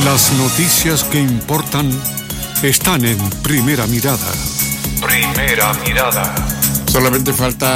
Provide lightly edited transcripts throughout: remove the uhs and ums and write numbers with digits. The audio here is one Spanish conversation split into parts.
Las noticias que importan están en Primera Mirada. Primera Mirada. Solamente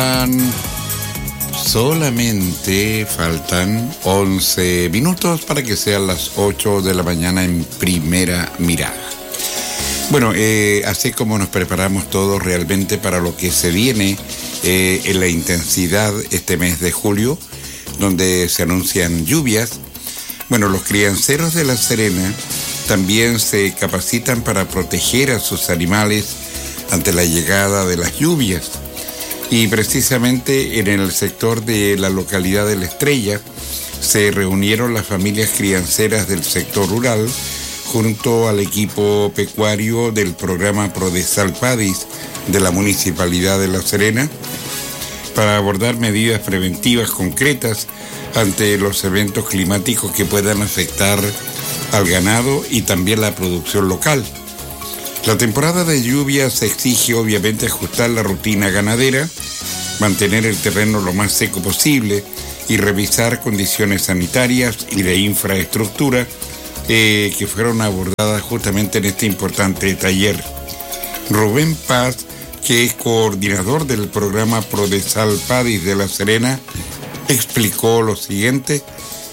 faltan 11 minutos para que sean las 8 de la mañana en Primera Mirada. Bueno, así como nos preparamos todos realmente para lo que se viene en la intensidad este mes de julio, donde se anuncian lluvias, bueno, los crianceros de La Serena también se capacitan para proteger a sus animales ante la llegada de las lluvias. Y precisamente en el sector de la localidad de La Estrella se reunieron las familias crianceras del sector rural junto al equipo pecuario del programa Prodesal Padis de la Municipalidad de La Serena para abordar medidas preventivas concretas ante los eventos climáticos que puedan afectar al ganado y también la producción local. La temporada de lluvias exige obviamente ajustar la rutina ganadera, mantener el terreno lo más seco posible y revisar condiciones sanitarias y de infraestructura que fueron abordadas justamente en este importante taller. Rubén Paz, que es coordinador del programa Prodesal Padis de La Serena, explicó lo siguiente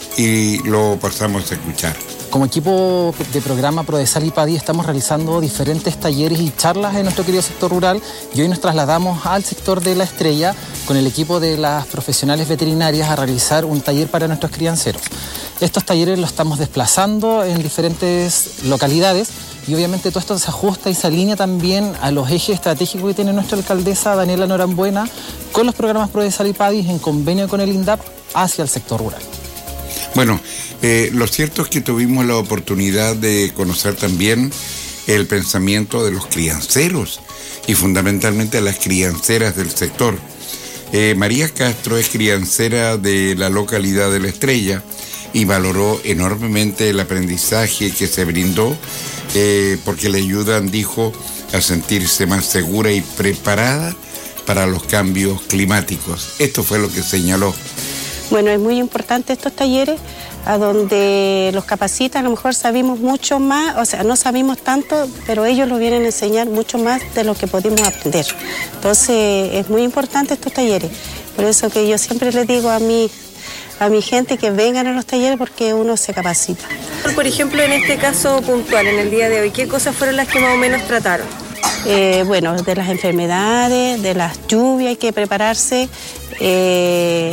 y lo pasamos a escuchar. Como equipo de programa Prodesal y Padis estamos realizando diferentes talleres y charlas en nuestro querido sector rural y hoy nos trasladamos al sector de La Estrella con el equipo de las profesionales veterinarias a realizar un taller para nuestros crianceros. Estos talleres los estamos desplazando en diferentes localidades y obviamente todo esto se ajusta y se alinea también a los ejes estratégicos que tiene nuestra alcaldesa Daniela Norambuena con los programas Prodesal y Padis en convenio con el INDAP hacia el sector rural. Bueno, lo cierto es que tuvimos la oportunidad de conocer también el pensamiento de los crianceros y fundamentalmente las crianceras del sector. María Castro es criancera de la localidad de La Estrella y valoró enormemente el aprendizaje que se brindó porque le ayudan, dijo, a sentirse más segura y preparada para los cambios climáticos. Esto fue lo que señaló. Bueno, es muy importante estos talleres a donde los capacitan, a lo mejor sabemos mucho más, o sea, no sabemos tanto, pero ellos lo vienen a enseñar mucho más de lo que pudimos aprender. Entonces, es muy importante estos talleres. Por eso que yo siempre les digo a mi gente que vengan a los talleres porque uno se capacita. Por ejemplo, en este caso puntual, en el día de hoy, ¿qué cosas fueron las que más o menos trataron? Bueno, de las enfermedades, de las lluvias hay que prepararse, de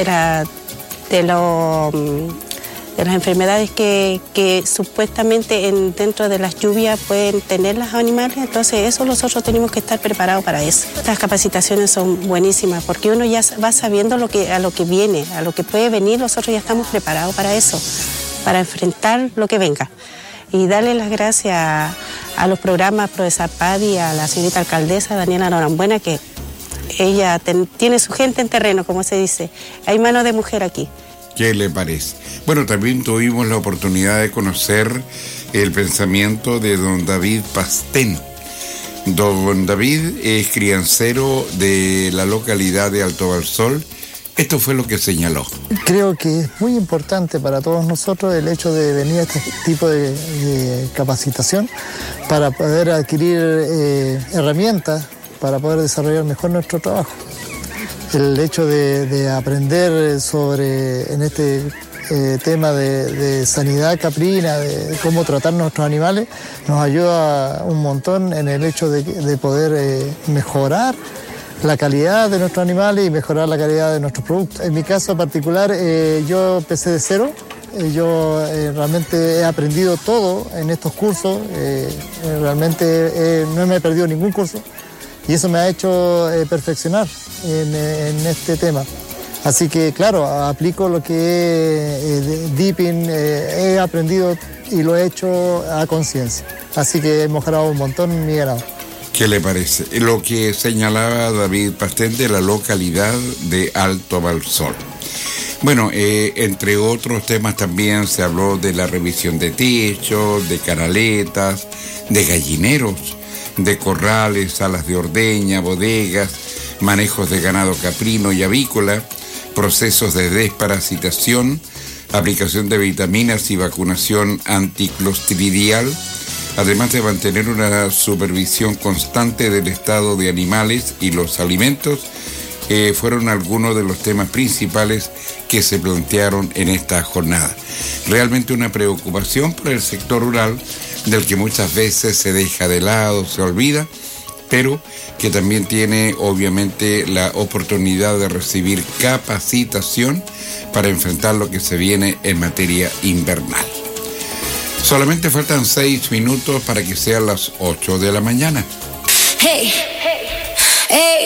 las enfermedades que supuestamente dentro de las lluvias pueden tener los animales, entonces eso nosotros tenemos que estar preparados para eso. Estas capacitaciones son buenísimas porque uno ya va sabiendo a lo que viene, a lo que puede venir, nosotros ya estamos preparados para eso, para enfrentar lo que venga. Y darle las gracias a los programas Prodesal Padis, a la señorita alcaldesa Daniela Norambuena, que ella tiene su gente en terreno, como se dice. Hay mano de mujer aquí. ¿Qué le parece? Bueno, también tuvimos la oportunidad de conocer el pensamiento de don David Pastén. Don David es criancero de la localidad de Alto Balsol. Esto fue lo que señaló. Creo que es muy importante para todos nosotros el hecho de venir a este tipo de capacitación para poder adquirir herramientas para poder desarrollar mejor nuestro trabajo. El hecho de aprender sobre, en este tema de sanidad caprina, de cómo tratar nuestros animales, nos ayuda un montón en el hecho de poder mejorar la calidad de nuestros animales y mejorar la calidad de nuestros productos. En mi caso particular, yo empecé de cero. Yo realmente he aprendido todo en estos cursos. Realmente no me he perdido ningún curso. Y eso me ha hecho perfeccionar en este tema. Así que, claro, aplico lo que es dipping, he aprendido y lo he hecho a conciencia. Así que he mejorado un montón mi ganado. ¿Qué le parece? Lo que señalaba David Pastén de la localidad de Alto Balsol. Bueno, entre otros temas también se habló de la revisión de techos, de canaletas, de gallineros, de corrales, salas de ordeña, bodegas, manejos de ganado caprino y avícola, procesos de desparasitación, aplicación de vitaminas y vacunación anticlostridial, además de mantener una supervisión constante del estado de animales y los alimentos, fueron algunos de los temas principales que se plantearon en esta jornada. Realmente una preocupación por el sector rural, del que muchas veces se deja de lado, se olvida, pero que también tiene obviamente la oportunidad de recibir capacitación para enfrentar lo que se viene en materia invernal. Solamente faltan 6 minutos para que sean las 8 de la mañana. Hey, hey, hey.